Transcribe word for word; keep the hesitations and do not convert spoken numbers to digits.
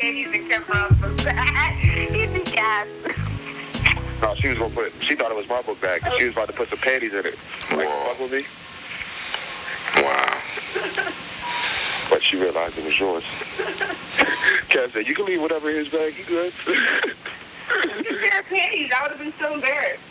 panties and kept my book bag. He'd be gas. No, she was gonna put. She thought it was my book bag. She was about to put some panties in it. Like, fuck with me. Wow. But she realized it was yours. Kev said, "You can leave whatever in his bag. You good?" You pair of panties. I would have been so embarrassed.